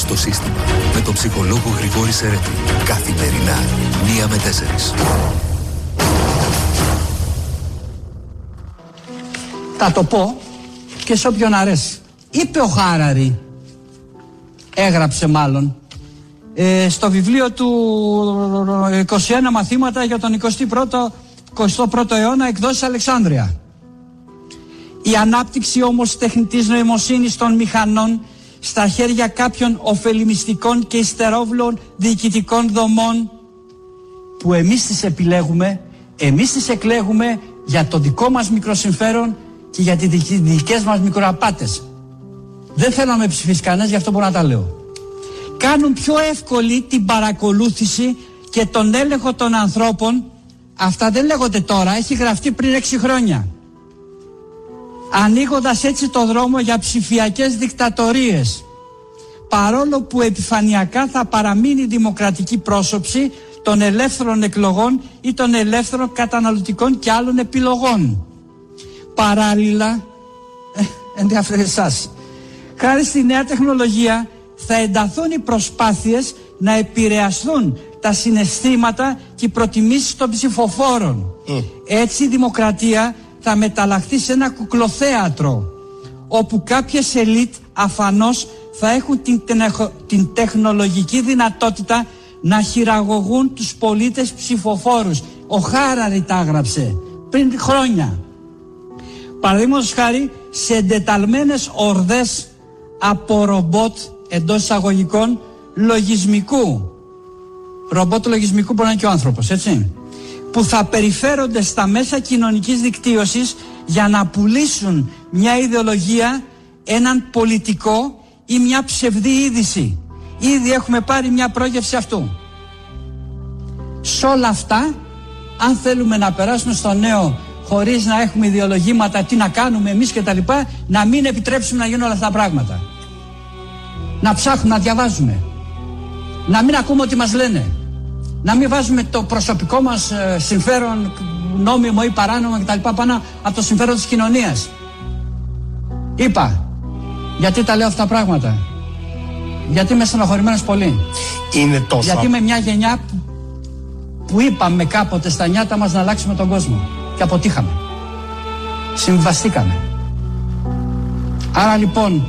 το σύστημα με τον ψυχολόγο Γρηγόρη Σερέτη. Καθημερινά 1 με 4. Θα το πω και σε όποιον αρέσει. Είπε ο Χάραρη, έγραψε μάλλον, στο βιβλίο του 21 μαθήματα για τον 21ο αιώνα, εκδόσεις Αλεξάνδρεια. Η ανάπτυξη όμως τεχνητής νοημοσύνης των μηχανών στα χέρια κάποιων ωφελημιστικών και υστερόβλων διοικητικών δομών που εμείς τις επιλέγουμε, εμείς τις εκλέγουμε για το δικό μας μικροσυμφέρον και για τις δικές μας μικροαπάτες. Δεν θέλω να με ψηφίσει κανένας, γι' αυτό μπορώ να τα λέω. Κάνουν πιο εύκολη την παρακολούθηση και τον έλεγχο των ανθρώπων. Αυτά δεν λέγονται τώρα, έχει γραφτεί πριν 6 χρόνια. Ανοίγοντας έτσι το δρόμο για ψηφιακές δικτατορίες. Παρόλο που επιφανειακά θα παραμείνει η δημοκρατική πρόσωψη των ελεύθερων εκλογών ή των ελεύθερων καταναλωτικών και άλλων επιλογών. Παράλληλα, ενδιαφέρει εσάς, χάρη στη νέα τεχνολογία θα ενταθούν οι προσπάθειες να επηρεαστούν τα συναισθήματα και οι προτιμήσεις των ψηφοφόρων. Έτσι η δημοκρατία θα μεταλλαχθεί σε ένα κουκλοθέατρο, όπου κάποιες ελίτ αφανώς θα έχουν την τεχνολογική δυνατότητα να χειραγωγούν τους πολίτες ψηφοφόρους. Ο Χάραρη τα έγραψε πριν χρόνια. Παραδείγματος χάρη, σε εντεταλμένες ορδές από ρομπότ, εντός εισαγωγικών, λογισμικού. Ρομπότ λογισμικού μπορεί να είναι και ο άνθρωπος, έτσι, που θα περιφέρονται στα μέσα κοινωνικής δικτύωσης για να πουλήσουν μια ιδεολογία, έναν πολιτικό ή μια ψευδή είδηση. Ήδη έχουμε πάρει μια πρόγευση αυτού. Σε όλα αυτά, αν θέλουμε να περάσουμε στο νέο χωρίς να έχουμε ιδεολογήματα, τι να κάνουμε εμείς και τα λοιπά, να μην επιτρέψουμε να γίνουν όλα αυτά τα πράγματα. Να ψάχνουμε, να διαβάζουμε. Να μην ακούμε ό,τι μας λένε. Να μην βάζουμε το προσωπικό μας συμφέρον, νόμιμο ή παράνομο κτλ. Πάνω από το συμφέρον της κοινωνίας. Είπα, γιατί τα λέω αυτά τα πράγματα. Γιατί είμαι στενοχωρημένος πολύ. Είναι τόσο. Γιατί είμαι μια γενιά που είπαμε κάποτε στα νιάτα μας να αλλάξουμε τον κόσμο. Και αποτύχαμε. Συμβαστήκαμε. Άρα λοιπόν,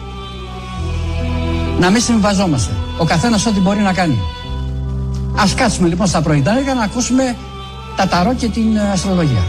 να μην συμβαζόμαστε. Ο καθένας ό,τι μπορεί να κάνει. Ας κάτσουμε λοιπόν στα πρωινά για να ακούσουμε τα ταρό και την αστρολογία.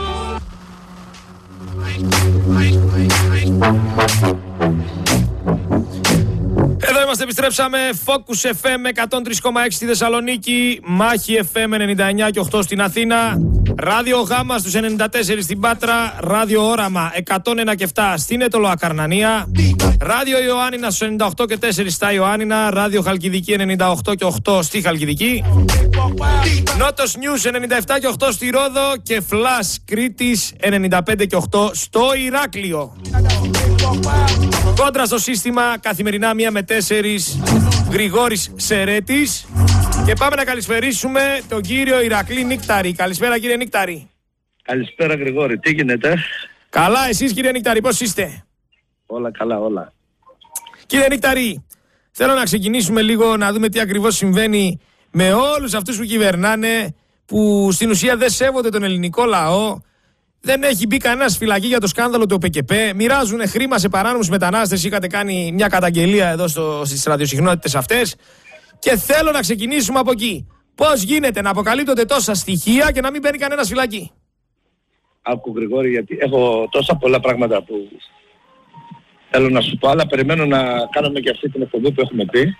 Εδώ είμαστε, επιστρέψαμε. Focus FM 103,6 στη Θεσσαλονίκη, Μάχη FM 99 και 8 στην Αθήνα, Ράδιο Γάμα στους 94 στην Πάτρα, Ράδιο Όραμα 101 και 7 στην Αιτωλοακαρνανία, Ράδιο Ιωάννινα στους 98 και 4 στα Ιωάννινα, Ράδιο Χαλκιδική 98 και 8 στη Χαλκιδική, Νότος News 97 και 8 στη Ρόδο και Flash Κρήτης 95 και 8 στο Ηράκλειο. Κόντρα στο σύστημα, καθημερινά 1 με 4, Γρηγόρης Σερέτης. Και πάμε να καλησπερίσουμε τον κύριο Ηρακλή Νίκταρη. Καλησπέρα κύριε Νίκταρη. Καλησπέρα Γρηγόρη, τι γίνεται? Καλά, εσείς κύριε Νίκταρη, πώς είστε? Όλα καλά, όλα. Κύριε Νίκταρη, θέλω να ξεκινήσουμε λίγο να δούμε τι ακριβώς συμβαίνει με όλους αυτούς που κυβερνάνε, που στην ουσία δεν σέβονται τον ελληνικό λαό. Δεν έχει μπει κανένας φυλακή για το σκάνδαλο του ΟΠΚΠ. Μοιράζουν χρήμα σε παράνομους μετανάστες. Είχατε κάνει μια καταγγελία εδώ στις ραδιοσυχνότητες αυτές. Και θέλω να ξεκινήσουμε από εκεί. Πώς γίνεται να αποκαλύπτονται τόσα στοιχεία και να μην μπαίνει κανένας φυλακή? Άκου Γρηγόρη, γιατί έχω τόσα πολλά πράγματα που θέλω να σου πω, αλλά περιμένω να κάνουμε και αυτή την εκπομπή που έχουμε πει.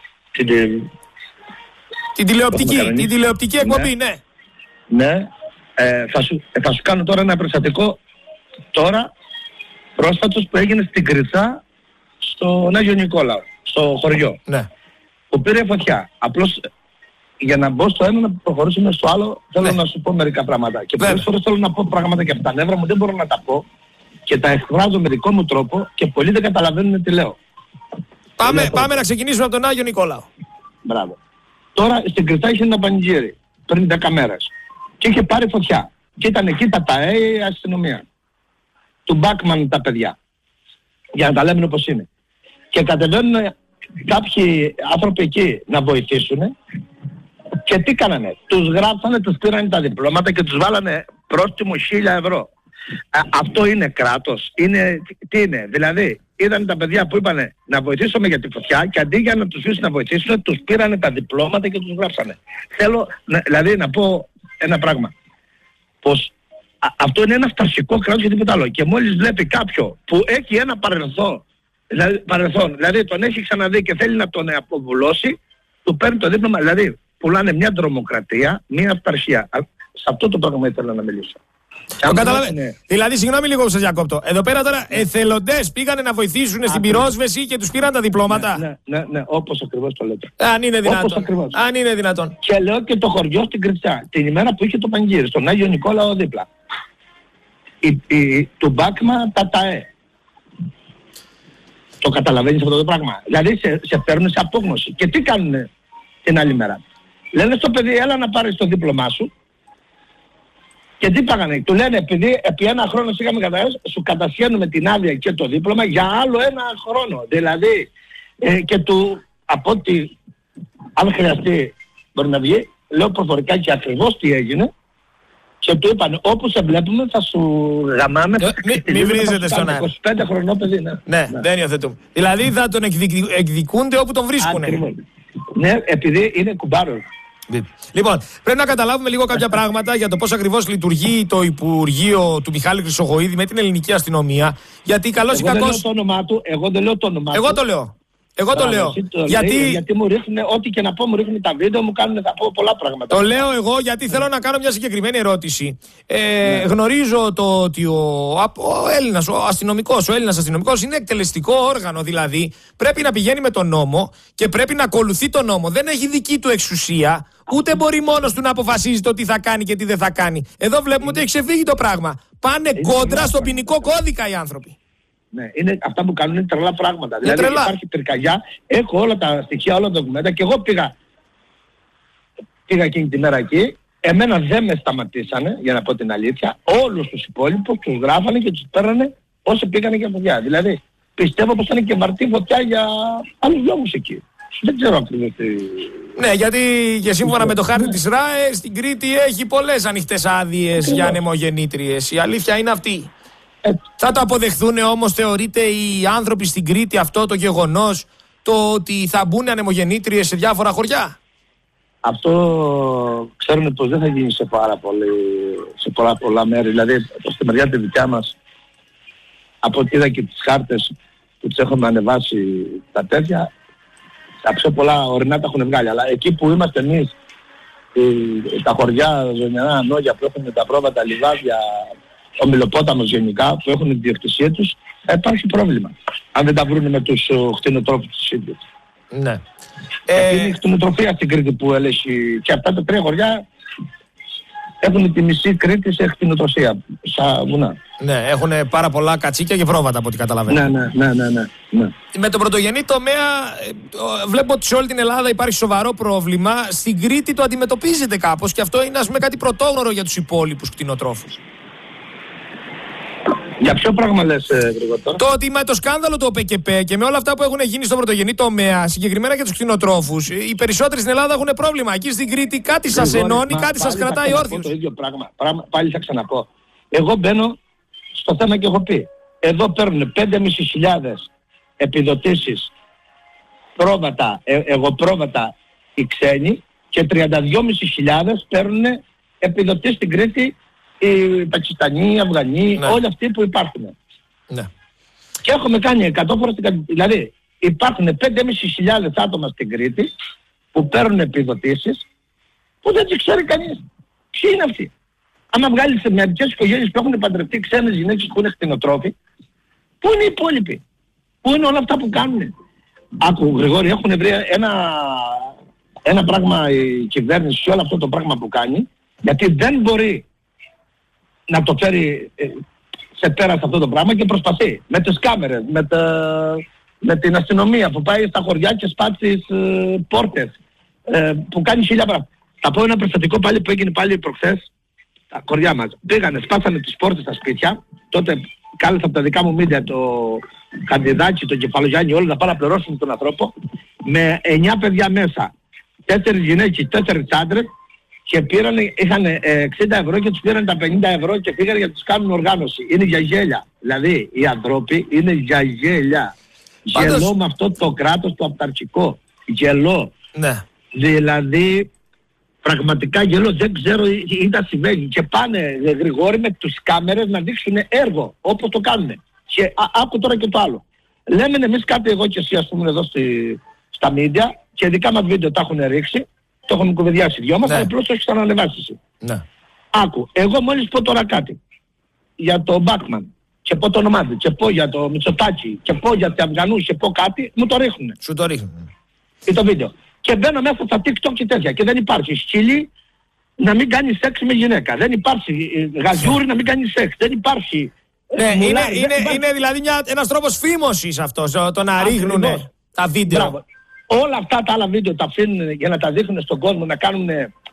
Την τηλεοπτική εκπομπή, ναι. Ναι. Θα σου κάνω τώρα ένα περιστατικό τώρα πρόσφατος που έγινε στην Κρυτσά, στον Άγιο Νικόλαο, στο χωριό. Ναι. Που πήρε φωτιά. Απλώς για να μπω στο ένα να προχωρήσουμε στο άλλο, θέλω να σου πω μερικά πράγματα. Και πολλές φορές θέλω να πω πράγματα και από τα νεύρα μου δεν μπορώ να τα πω και τα εκφράζω με δικό μου τρόπο και πολλοί δεν καταλαβαίνουν τι λέω. Πάμε να ξεκινήσουμε από τον Άγιο Νικόλαο. Μπράβο. Τώρα στην Κρυτσά είχε ένα πανηγύρι πριν 10 μέρες. Και είχε πάρει φωτιά. Και ήταν εκεί τα ΤΑΕ, η αστυνομία. Του Μπάκμαν τα παιδιά. Για να τα λέμε όπως είναι. Και κατεβαίνουν κάποιοι άνθρωποι εκεί να βοηθήσουν. Και τι κάνανε? Τους γράψανε, τους πήρανε τα διπλώματα και τους βάλανε πρόστιμο 1.000 ευρώ. Αυτό είναι κράτος? Τι είναι? Δηλαδή είδαν τα παιδιά που είπανε να βοηθήσουμε για τη φωτιά και αντί για να τους αφήσουν να βοηθήσουν, τους πήρανε τα διπλώματα και τους γράψανε. Θέλω δηλαδή να πω ένα πράγμα. Πως αυτό είναι ένα αυταρχικό κράτος και τίποτα άλλο. Και μόλις βλέπει κάποιο που έχει ένα παρελθόν, δηλαδή τον έχει ξαναδεί και θέλει να τον αποβουλώσει, του παίρνει το δίπλωμα. Δηλαδή πουλάνε μια τρομοκρατία, μια αυταρχία. Σε αυτό το πράγμα ήθελα να μιλήσω. Δηλαδή, συγγνώμη λίγο που σας διακόπτω. Εδώ πέρα τώρα εθελοντές πήγανε να βοηθήσουν στην πυρόσβεση και τους πήραν τα διπλώματα. Ναι, όπως ακριβώς το λέτε. Αν είναι δυνατόν. Και λέω και το χωριό στην Κρυτσιά, την ημέρα που είχε το πανηγύρι, στον Άγιο Νικόλαο δίπλα. Του Μπάκμα τα ΤΑΕ. Το καταλαβαίνεις αυτό το πράγμα? Δηλαδή σε παίρνουν σε απόγνωση. Και τι κάνουν την άλλη μέρα? Λένε στο παιδί, έλα να πάρεις το δίπλωμά σου. Και τι πάγανε? Του λένε, επειδή επί ένα χρόνο είχαμε καταγράψει, σου κατασχένουμε την άδεια και το δίπλωμα για άλλο ένα χρόνο. Δηλαδή, και του, από ότι αν χρειαστεί μπορεί να βγει, λέω προφορικά και ακριβώς τι έγινε, και του είπαν, όπως σε βλέπουμε θα σου γαμάμε. Μην βρίζετε στον αέρα. 25 χρονό παιδί, ναι, δεν υιοθετούμε. Δηλαδή θα τον εκδικούνται όπου τον βρίσκουνε. Ναι, επειδή είναι κουμπάρος. Λοιπόν, πρέπει να καταλάβουμε λίγο κάποια πράγματα για το πώς ακριβώς λειτουργεί το Υπουργείο του Μιχάλη Χρυσοχοΐδη με την ελληνική αστυνομία. Γιατί καλώς ή κακώς. Εγώ δεν λέω το όνομά του. Εγώ το λέω. Γιατί μου ρίχνουν, ό,τι και να πω, μου ρίχνουν τα βίντεο, μου κάνουν να πω πολλά πράγματα. Το λέω εγώ γιατί θέλω να κάνω μια συγκεκριμένη ερώτηση. Γνωρίζω το ότι ο Έλληνας αστυνομικός είναι εκτελεστικό όργανο, δηλαδή πρέπει να πηγαίνει με τον νόμο και πρέπει να ακολουθεί τον νόμο. Δεν έχει δική του εξουσία, ούτε μπορεί μόνος του να αποφασίζει το τι θα κάνει και τι δεν θα κάνει. Εδώ βλέπουμε ότι έχει ξεφύγει το πράγμα. Πάνε κόντρα στον ποινικό κώδικα οι άνθρωποι. Ναι, αυτά που κάνουν είναι τρελά πράγματα. Δηλαδή υπάρχει πυρκαγιά, έχω όλα τα στοιχεία, όλα τα δοκουμέντα και εγώ πήγα εκείνη τη μέρα εκεί. Εμένα δεν με σταματήσανε, για να πω την αλήθεια. Όλους τους υπόλοιπους τους γράφανε και τους παίρνανε όσοι πήγανε για φωτιά. Δηλαδή πιστεύω πως ήταν και βαρτή φωτιά για άλλους λόγους εκεί. Δεν ξέρω ακριβώς τι... Ναι, γιατί και σύμφωνα με το χάρτη της ΡΑΕ στην Κρήτη έχει πολλές ανοιχτές άδειες για ανεμογεννήτριες. Η αλήθεια είναι αυτή. Θα το αποδεχθούν όμως, θεωρείτε, οι άνθρωποι στην Κρήτη αυτό το γεγονός, το ότι θα μπουν ανεμογεννήτριες σε διάφορα χωριά? Αυτό ξέρουν πως δεν θα γίνει σε πολλά μέρη. Δηλαδή στη μεριά τη δικιά μας, από ό,τι είδα και τις χάρτες που τις έχουμε ανεβάσει τα τέτοια, τα πιο πολλά ορεινά τα έχουν βγάλει. Αλλά εκεί που είμαστε εμείς, τα χωριά, Ζωνιανά, Νόγια που έχουν τα πρόβατα, λιβάδια, ο Μιλοπόταμος γενικά που έχουν την διοκτησία τους, υπάρχει πρόβλημα. Αν δεν τα βρούνε με τους κτηνοτρόφους τους ίδιους. Ναι. Είναι η κτηνοτροφία στην Κρήτη που ελέγχει και αυτά τα τρία χωριά έχουν τη μισή Κρήτη σε κτηνοτροφία, στα βουνά. Ναι, έχουν πάρα πολλά κατσίκια και πρόβατα από ό,τι καταλαβαίνω. Ναι. Με τον πρωτογενή τομέα βλέπω ότι σε όλη την Ελλάδα υπάρχει σοβαρό πρόβλημα. Στην Κρήτη το αντιμετωπίζεται κάπως και αυτό είναι, ας πούμε, κάτι πρωτόγνωρο για τους υπόλοιπους κτηνοτρόφους. Για ποιο πράγμα λες, Γρηγορή? Το ότι με το σκάνδαλο του ΟΠΕΚΕΠΕ και με όλα αυτά που έχουν γίνει στον πρωτογενή τομέα, συγκεκριμένα για τους κτηνοτρόφους, οι περισσότεροι στην Ελλάδα έχουν πρόβλημα. Εκεί στην Κρήτη κάτι σας ενώνει, κάτι σας κρατάει όρθιος. Το ίδιο πράγμα. Πάλι θα ξαναπώ. Εγώ μπαίνω στο θέμα και έχω πει. Εδώ παίρνουν 5.500 επιδοτήσεις πρόβατα, εγωπρόβατα οι ξένοι και 32.500 παίρνουν επιδοτήσεις στην Κρήτη οι Πακιστανοί, οι Αφγανοί, ναι, όλοι αυτοί που υπάρχουν. Ναι. Και έχουμε κάνει 100 φορές την... Δηλαδή υπάρχουν 5.500 άτομα στην Κρήτη που παίρνουν επιδοτήσεις που δεν τις ξέρει κανείς. Ποιοι είναι αυτοί? Άμα βγάλεις σε μερικές οικογένειες που έχουν παντρευτεί ξένες γυναίκες που είναι κτηνοτρόφοι, πού είναι οι υπόλοιποι? Πού είναι όλα αυτά που κάνουν? Άκου Γρηγόρη, έχουν βρει ένα πράγμα η κυβέρνηση σε όλο αυτό το πράγμα που κάνει, γιατί δεν μπορεί να το φέρει σε πέρα σε αυτό το πράγμα και προσπαθεί με τις κάμερες, με την αστυνομία που πάει στα χωριά και σπάει τις πόρτες, που κάνει χίλια πράγματα. Θα πω ένα περιστατικό πάλι που έγινε πάλι προχθές στα χωριά μας. Πήγανε, σπάσανε τις πόρτες στα σπίτια, τότε κάλεσα από τα δικά μου μίντια το Καντιδάκι, τον Κεφαλογιάννη, όλοι να πάνε να πληρώσουν τον ανθρώπο με 9 παιδιά μέσα, 4 γυναίκες, 4 άντρες, και είχαν 60 ευρώ και τους πήραν τα 50 ευρώ και πήγαν για να τους κάνουν οργάνωση. Είναι για γέλια. Δηλαδή οι ανθρώποι είναι για γέλια. Πάντως... Γελώ με αυτό το κράτος το αυταρχικό. Γελώ. Ναι. Δηλαδή πραγματικά γελώ. Δεν ξέρω τι θα συμβαίνει. Και πάνε Γρηγόρη με τους κάμερες να δείξουν έργο όπως το κάνουν. Και άκου τώρα και το άλλο. Λέμε εμείς κάτι, εγώ και εσύ, ας πούμε, εδώ στα media, και δικά μας βίντεο τα έχουν ρίξει. Το έχουμε κουβεντιάσει δυο μας, αλλά απλώς το έχεις ανανεβάσει εσύ. Ναι. Άκου, εγώ μόλις πω τώρα κάτι για το Μπάκμαν, και πω το όνομά του, και πω για το Μητσοτάκη, και πω για τους Αφγανούς, και πω κάτι, μου το ρίχνουν. Σου το ρίχνουν. Ή το βίντεο. Και μπαίνω μέσα στα TikTok και τέτοια. Και δεν υπάρχει σκύλι να μην κάνει σεξ με γυναίκα. Δεν υπάρχει γαζούρι να μην κάνει σεξ. Δεν υπάρχει... Ναι, είναι δηλαδή ένας τρόπος φήμωσης αυτός, το να ρίχνουν τα βίντεο. Μπράβο. Όλα αυτά τα άλλα βίντεο τα αφήνουν για να τα δείχνουν στον κόσμο, να κάνουν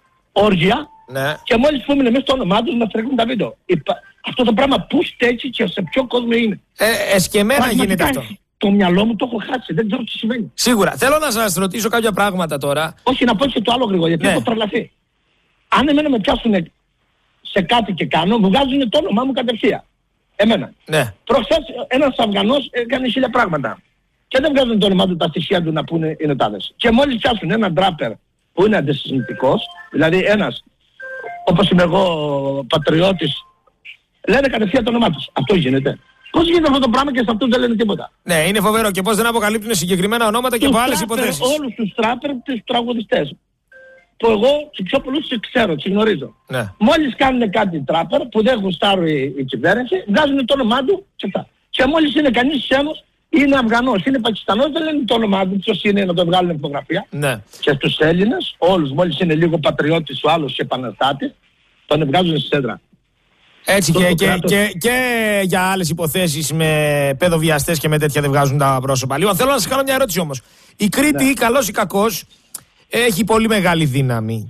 όργια. Ναι. Και μόλις πούμε εμείς το όνομά τους, να τρέχουν τα βίντεο. Αυτό το πράγμα πού στέκει και σε ποιο κόσμο είναι. Εσκεμμένα γίνεται αυτό. Το μυαλό μου το έχω χάσει, δεν ξέρω τι σημαίνει. Σίγουρα. Θέλω να σας ρωτήσω κάποια πράγματα τώρα. Όχι, να πω και το άλλο γρήγορα, γιατί έχω τρελαθεί. Αν εμένα με πιάσουν σε κάτι και κάνω, μου βγάζουν το όνομά μου κατευθείαν. Εμένα. Ναι. Προχθές ένας Αφγανός έκανε 1000 πράγματα. Και δεν βγάζουν το όνομά του, τα στοιχεία του να πούνε είναι τάδες. Και μόλις πιάσουν έναν τράπερ που είναι αντισημιτικός, δηλαδή ένας, όπως είμαι εγώ, πατριώτης, λένε κατευθείαν το όνομά τους. Αυτό γίνεται. Πώς γίνεται αυτό το πράγμα και σε αυτούς δεν λένε τίποτα. Ναι, είναι φοβερό. Και πώς δεν αποκαλύπτουν συγκεκριμένα ονόματα και από άλλες υποθέσεις. Όλους τους τράπερ, τους τραγουδιστές. Που εγώ τους πιο πολλούς τους ξέρω, τους γνωρίζω. Ναι. Μόλις κάνουν κάτι τράπερ που δεν γουστάρουν η κυβέρνηση, βγάζουν το όνομά του και αυτά. Και μόλις είναι κανείς ξένος, είναι Αφγανός, είναι Πακιστανός, δεν λένε το όνομά του, ποιος είναι, να το βγάλουν φωτογραφία. Ναι. Και στους Έλληνες, όλους, μόλις είναι λίγο πατριώτης ο άλλος και επαναστάτης, τον βγάζουν στη σέντρα. Έτσι και για άλλες υποθέσεις με παιδοβιαστές και με τέτοια δεν βγάζουν τα πρόσωπα. Λοιπόν, θέλω να σας κάνω μια ερώτηση όμως. Η Κρήτη, καλός ή κακός, έχει πολύ μεγάλη δύναμη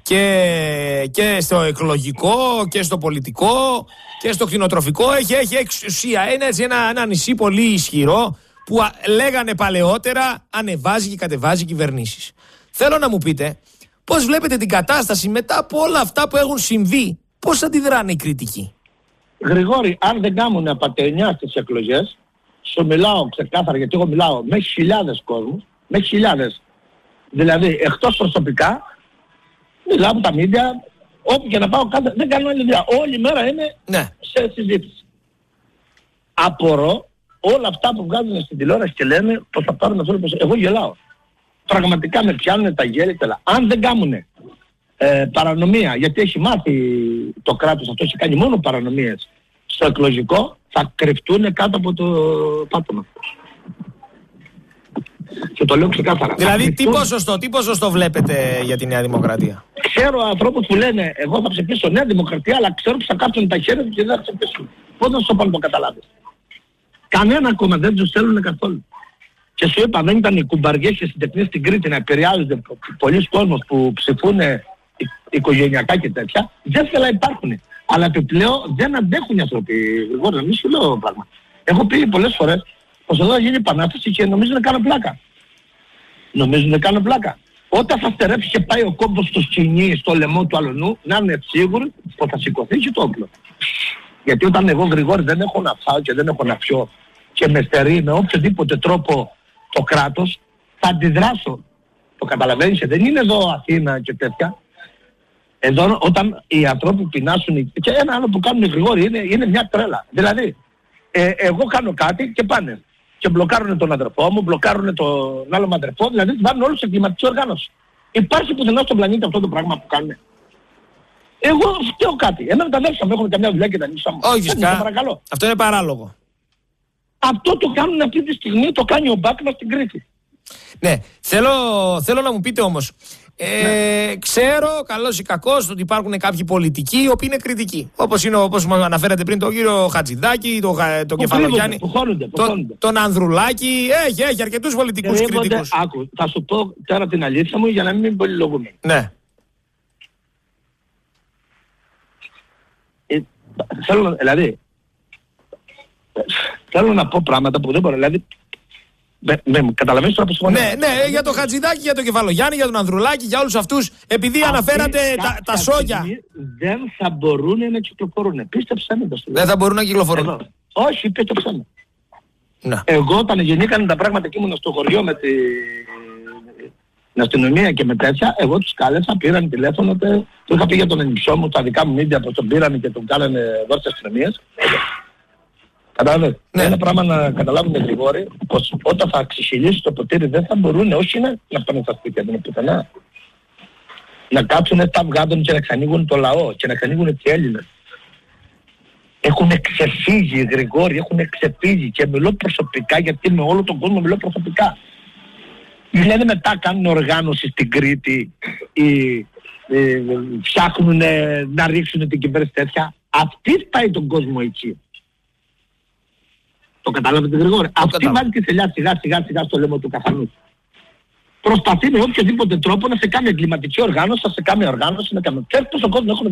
και στο εκλογικό και στο πολιτικό και στο κτηνοτροφικό. Έχει εξουσία. Είναι έτσι ένα νησί πολύ ισχυρό που λέγανε παλαιότερα ανεβάζει και κατεβάζει κυβερνήσεις. Θέλω να μου πείτε πώς βλέπετε την κατάσταση μετά από όλα αυτά που έχουν συμβεί. Πώς αντιδράνε οι κριτικοί? Γρηγόρη, αν δεν κάνουν απατεωνιά στις εκλογές, σου μιλάω ξεκάθαρα, γιατί εγώ μιλάω με χιλιάδες κόσμους, με χιλιάδες. Δηλαδή, εκτός προσωπικά, μιλάω από τα μίντια, όπου και να πάω κάθε, δεν κάνω άλλη δουλειά. Όλη μέρα είναι σε συζήτηση. Απορώ όλα αυτά που βγάζουν στην τηλεόραση και λένε πως θα πάρουν αυτό. Εγώ γελάω. Πραγματικά με πιάνουν τα γέλια τελά. Αν δεν κάνουν παρανομία, γιατί έχει μάθει το κράτος αυτό, έχει κάνει μόνο παρανομίες στο εκλογικό, θα κρυφτούν κάτω από το πάτωμα. Και το λέω ξεκάθαρα. Δηλαδή τι ποσοστό βλέπετε για τη Νέα Δημοκρατία? Ξέρω ανθρώπους που λένε εγώ θα ψηφίσω Νέα Δημοκρατία, αλλά ξέρω που θα κάψουν τα χέρια τους και δεν θα ψηφίσουν. Πώς να σου πάνε το καταλάβεις? Κανένα κόμμα δεν τους θέλουν καθόλου. Και σου είπα, δεν ήταν οι κουμπαριές και συντεχνίες στην Κρήτη να επηρεάζονται πολλοί κόσμος που ψηφούν οικογενειακά και τέτοια, δεν θέλω να υπάρχουν. Αλλά επιπλέον δεν αντέχουν οι άνθρωποι. Εγώ να μην σου λέω πράγμα. Έχω πει πολλές φορές πως εδώ γίνει επανάσταση και νομίζουν να κάνω πλάκα. Νομίζουν να κάνω πλάκα. Όταν θα στερέψει και πάει ο κόμπος στο σκηνή, στο λαιμό του αλωνού, να είναι σίγουροι πως θα σηκωθεί και το όπλο. Γιατί όταν εγώ Γρηγόρη δεν έχω να φάω και δεν έχω να πιω και με στερεί με οποιοδήποτε τρόπο το κράτος, θα αντιδράσω. Το καταλαβαίνεις? Δεν είναι εδώ Αθήνα και τέτοια. Εδώ όταν οι άνθρωποι πεινάσουν, και ένα άλλο που κάνουν οι Γρηγόροι είναι μια τρέλα. Δηλαδή, εγώ κάνω κάτι και πάνε και μπλοκάρουν τον αδερφό μου, μπλοκάρουν τον άλλο μου αδερφό, δηλαδή τους βάλουν όλους σε κλιματική οργάνωση. Υπάρχει πουθενά στον πλανήτη αυτό το πράγμα που κάνουν? Εγώ φταίω κάτι. Εμένα τα αδέρφια μου έχουν καμιά δουλειά και τα νύχια μου. Όχι, αυτό είναι παράλογο. Αυτό το κάνουν αυτή τη στιγμή, το κάνει ο Μπάκμαν στην Κρήτη. Ναι, θέλω να μου πείτε όμως, ξέρω καλός ή κακός ότι υπάρχουν κάποιοι πολιτικοί οι οποίοι είναι κριτικοί. Όπως μας αναφέρατε πριν τον κύριο Χατζηδάκη, τον Κεφαλογιάννη, τον Ανδρουλάκη. Έχει αρκετούς πολιτικούς κριτικούς. Άκου, θα σου πω τώρα την αλήθεια μου για να μην πολυλογούμε. Ναι. Θέλω να πω πράγματα που δεν μπορώ. Δηλαδή, Καταλαβαίνεις τώρα που συμφωνώ. Ναι, για το Χατζηδάκη, για τον Κεφαλογιάννη, για τον Ανδρουλάκη, για όλους αυτούς. Επειδή αναφέρατε τα σόγια. Δεν θα μπορούν να κυκλοφορούν. Πίστεψέ με το στυλ. Δεν θα μπορούν να κυκλοφορούν. Όχι, πίστεψέ με. Να. Εγώ όταν γεννήκαν τα πράγματα και ήμουν στο χωριό με την αστυνομία και με τέτοια, εγώ τους κάλεσα, πήραν τηλέφωνο, του είχα πει για τον ενυψό μου, τα δικά μου μίντια πως τον πήραν και τον κάνανε εδώ στις αστυνομίες. Κατάλαβες. Ναι. Ένα πράγμα να καταλάβουμε Γρηγόρη, πως όταν θα ξεχυλήσει το ποτήρι δεν θα μπορούν, όχι να πάνε στα σπίτια, δεν είναι πουθενά. Να κάψουν τα αυγάτων και να ξανοίγουν το λαό και να ξανοίγουν και οι Έλληνες. Έχουν ξεφύγει Γρηγόρη, έχουν ξεφύγει και μιλώ προσωπικά γιατί με όλο τον κόσμο μιλώ προσωπικά. Δηλαδή μετά κάνουν οργάνωση στην Κρήτη ή φτιάχνουν να ρίξουν την κυβέρνηση τέτοια. Αυτή πάει τον κόσμο εκεί. Το κατάλαβετε Γρηγόρη. Αυτή βάζει τη θελιά σιγά σιγά στο λαιμό του καθανού. Προσπαθεί με οποιοδήποτε τρόπο να σε κάνει εγκληματική οργάνωση, να σε κάνει οργάνωση, να κάνει. Ξέρεις πόσο κόσμο έχουν